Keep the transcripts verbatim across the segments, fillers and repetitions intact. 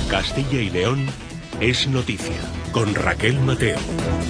Castilla y León es noticia, con Raquel Mateo.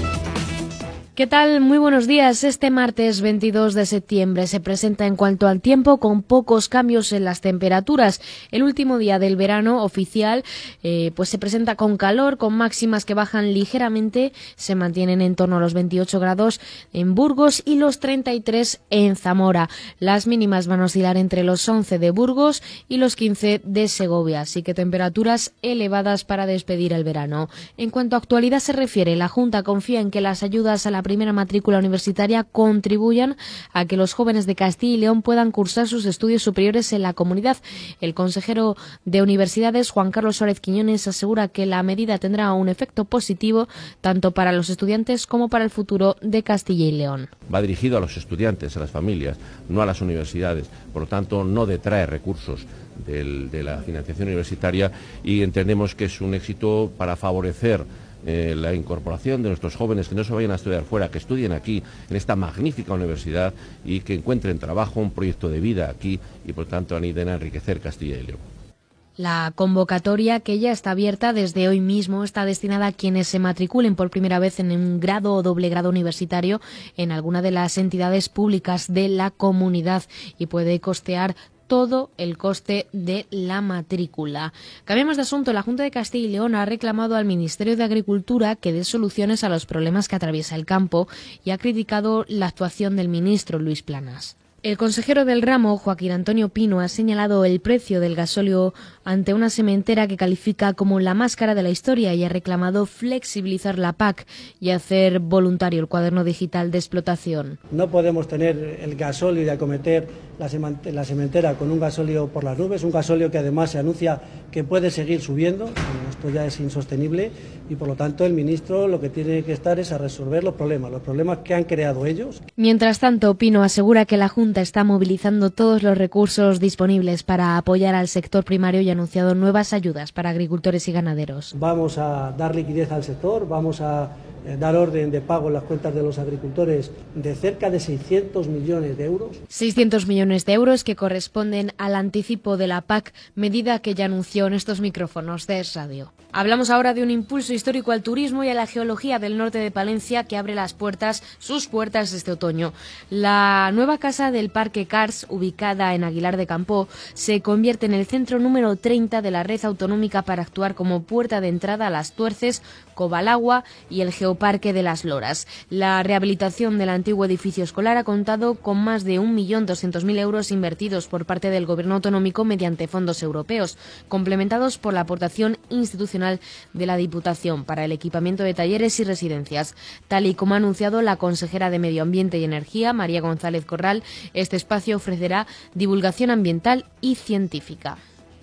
¿Qué tal? Muy buenos días. Este martes veintidós de septiembre se presenta en cuanto al tiempo con pocos cambios en las temperaturas. El último día del verano oficial eh, pues se presenta con calor, con máximas que bajan ligeramente, se mantienen en torno a los veintiocho grados en Burgos y los treinta y tres en Zamora. Las mínimas van a oscilar entre los once de Burgos y los quince de Segovia, así que temperaturas elevadas para despedir el verano. En cuanto a actualidad se refiere, la Junta confía en que las ayudas a la primera matrícula universitaria contribuyan a que los jóvenes de Castilla y León puedan cursar sus estudios superiores en la comunidad. El consejero de Universidades, Juan Carlos Suárez Quiñones, asegura que la medida tendrá un efecto positivo tanto para los estudiantes como para el futuro de Castilla y León. Va dirigido a los estudiantes, a las familias, no a las universidades. Por lo tanto, no detrae recursos del, de la financiación universitaria y entendemos que es un éxito para favorecer Eh, la incorporación de nuestros jóvenes que no se vayan a estudiar fuera, que estudien aquí, en esta magnífica universidad y que encuentren trabajo, un proyecto de vida aquí y, por tanto, aniden a enriquecer Castilla y León. La convocatoria, que ya está abierta desde hoy mismo, está destinada a quienes se matriculen por primera vez en un grado o doble grado universitario en alguna de las entidades públicas de la comunidad y puede costear todo el coste de la matrícula. Cambiamos de asunto. La Junta de Castilla y León ha reclamado al Ministerio de Agricultura que dé soluciones a los problemas que atraviesa el campo y ha criticado la actuación del ministro Luis Planas. El consejero del ramo, Joaquín Antonio Pino, ha señalado el precio del gasóleo ante una sementera que califica como la más cara de la historia y ha reclamado flexibilizar la P A C y hacer voluntario el cuaderno digital de explotación. No podemos tener el gasóleo y acometer la sementera con un gasóleo por las nubes, un gasóleo que además se anuncia que puede seguir subiendo. Esto ya es insostenible y, por lo tanto, el ministro lo que tiene que estar es a resolver los problemas, los problemas que han creado ellos. Mientras tanto, Pino asegura que la Junta está movilizando todos los recursos disponibles para apoyar al sector primario y ha anunciado nuevas ayudas para agricultores y ganaderos. Vamos a dar liquidez al sector, vamos a dar orden de pago en las cuentas de los agricultores de cerca de seiscientos millones de euros. seiscientos millones de euros que corresponden al anticipo de la P A C, medida que ya anunció en estos micrófonos de Es Radio. Hablamos ahora de un impulso histórico al turismo y a la geología del norte de Palencia que abre las puertas, sus puertas este otoño. La nueva casa del Parque Cars, ubicada en Aguilar de Campoo, se convierte en el centro número treinta de la red autonómica para actuar como puerta de entrada a Las Tuerces, Cobalagua y el Geoparque de las Loras. La rehabilitación del antiguo edificio escolar ha contado con más de un millón doscientos mil euros invertidos por parte del Gobierno autonómico mediante fondos europeos, complementados por la aportación institucional de la Diputación para el equipamiento de talleres y residencias. Tal y como ha anunciado la consejera de Medio Ambiente y Energía, María González Corral, este espacio ofrecerá divulgación ambiental y científica.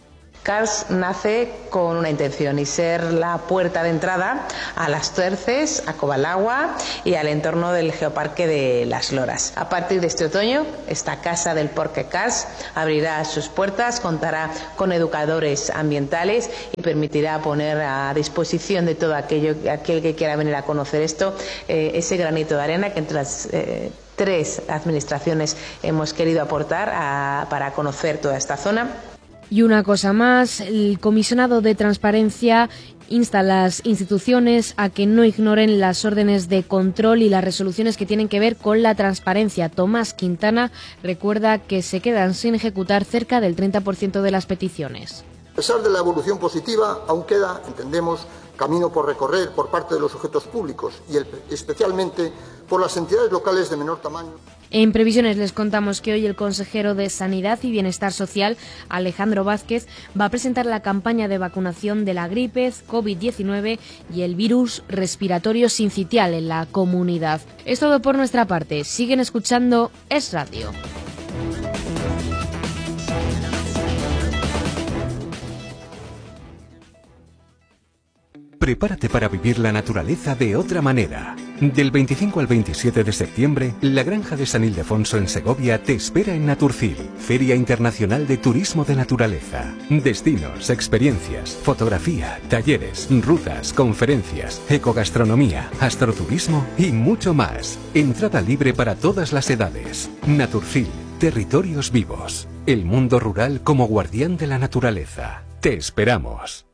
Cars nace con una intención y ser la puerta de entrada a Las Tuerces, a Cobalagua y al entorno del Geoparque de las Loras. A partir de este otoño, esta casa del Parque Cars abrirá sus puertas, contará con educadores ambientales y permitirá poner a disposición de todo aquello, aquel que quiera venir a conocer esto, eh, ese granito de arena que entre las eh, tres administraciones hemos querido aportar a, para conocer toda esta zona. Y una cosa más, el comisionado de Transparencia insta a las instituciones a que no ignoren las órdenes de control y las resoluciones que tienen que ver con la transparencia. Tomás Quintana recuerda que se quedan sin ejecutar cerca del treinta por ciento de las peticiones. A pesar de la evolución positiva, aún queda, entendemos, camino por recorrer por parte de los sujetos públicos y el, especialmente por las entidades locales de menor tamaño. En previsiones les contamos que hoy el consejero de Sanidad y Bienestar Social, Alejandro Vázquez, va a presentar la campaña de vacunación de la gripe, COVID diecinueve y el virus respiratorio sincitial en la comunidad. Es todo por nuestra parte. Siguen escuchando Es Radio. Prepárate para vivir la naturaleza de otra manera. Del veinticinco al veintisiete de septiembre, la Granja de San Ildefonso en Segovia te espera en Naturcil, Feria Internacional de Turismo de Naturaleza. Destinos, experiencias, fotografía, talleres, rutas, conferencias, ecogastronomía, astroturismo y mucho más. Entrada libre para todas las edades. Naturcil, territorios vivos. El mundo rural como guardián de la naturaleza. Te esperamos.